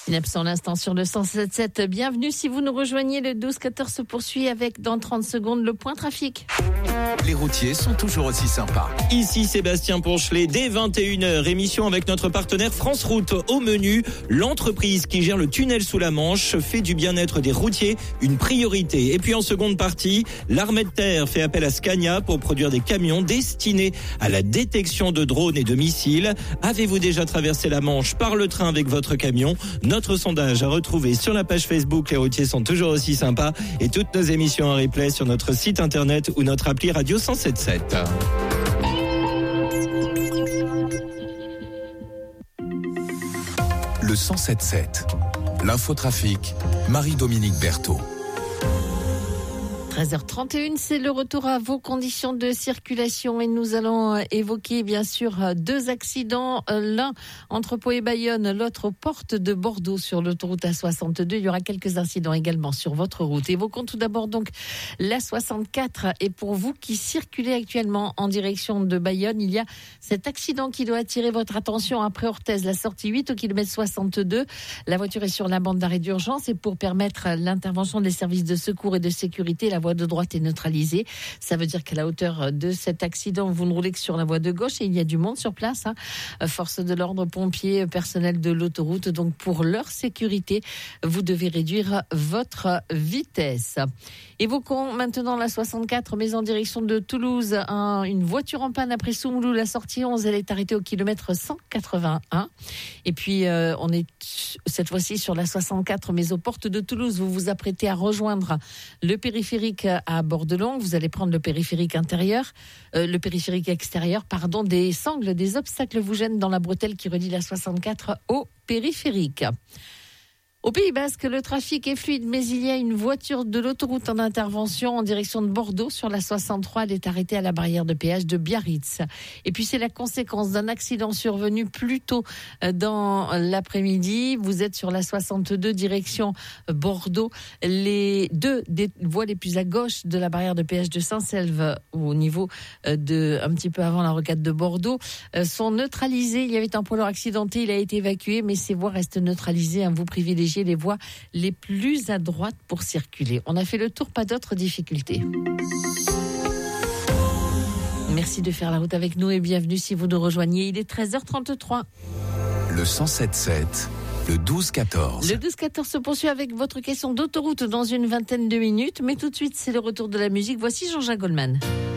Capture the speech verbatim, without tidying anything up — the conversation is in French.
Synapse en l'instant sur le cent sept sept. Bienvenue si vous nous rejoignez. Le douze quatorze se poursuit avec dans trente secondes le point trafic. Les routiers sont toujours aussi sympas. Ici Sébastien Ponchelet, dès vingt et une heures, émission avec notre partenaire France Route. Au menu, l'entreprise qui gère le tunnel sous la Manche fait du bien-être des routiers une priorité. Et puis en seconde partie, l'armée de terre fait appel à Scania pour produire des camions destinés à la détection de drones et de missiles. Avez-vous déjà traversé la Manche par le train avec votre camion? Notre sondage à retrouver sur la page Facebook Les routiers sont toujours aussi sympas, et toutes nos émissions en replay sur notre site internet ou notre appli Radio cent sept sept. Le cent sept sept. L'infotrafic, Marie-Dominique Berthaud. treize heures trente et une, c'est le retour à vos conditions de circulation et nous allons évoquer bien sûr deux accidents, l'un entre Pau et Bayonne, l'autre aux portes de Bordeaux sur l'autoroute A soixante-deux. Il y aura quelques incidents également sur votre route. Évoquons tout d'abord donc l'A soixante-quatre, et pour vous qui circulez actuellement en direction de Bayonne, il y a cet accident qui doit attirer votre attention après Orthez, la sortie huit au kilomètre soixante-deux. La voiture est sur la bande d'arrêt d'urgence et pour permettre l'intervention des services de secours et de sécurité, la voie de droite est neutralisée. Ça veut dire qu'à la hauteur de cet accident, vous ne roulez que sur la voie de gauche et il y a du monde sur place, hein. Force de l'ordre, pompiers, personnel de l'autoroute. Donc pour leur sécurité, vous devez réduire votre vitesse. Évoquons maintenant la soixante-quatre, mais en direction de Toulouse. Un, une voiture en panne après Soumoulou, la sortie onze, elle est arrêtée au kilomètre cent quatre-vingt-un. Et puis euh, on est cette fois-ci sur la soixante-quatre, mais aux portes de Toulouse. Vous vous apprêtez à rejoindre le périphérique à Bordelon. Vous allez prendre le périphérique intérieur, euh, le périphérique extérieur, pardon. Des sangles, des obstacles vous gênent dans la bretelle qui relie la soixante-quatre au périphérique. Au Pays Basque, le trafic est fluide, mais il y a une voiture de l'autoroute en intervention en direction de Bordeaux sur la soixante-trois. Elle est arrêtée à la barrière de péage de Biarritz. Et puis c'est la conséquence d'un accident survenu plus tôt dans l'après-midi. Vous êtes sur la soixante-deux direction Bordeaux. Les deux des voies les plus à gauche de la barrière de péage de Saint-Selve, au niveau de un petit peu avant la rocade de Bordeaux, sont neutralisées. Il y avait un poids lourd accidenté, il a été évacué, mais ces voies restent neutralisées. Vous privilégiez les voies les plus à droite pour circuler. On a fait le tour, pas d'autres difficultés. Merci de faire la route avec nous et bienvenue si vous nous rejoignez. Il est treize heures trente-trois. Le cent sept sept, le douze quatorze. Le douze quatorze se poursuit avec votre question d'autoroute dans une vingtaine de minutes. Mais tout de suite, c'est le retour de la musique. Voici Jean-Jacques Goldman.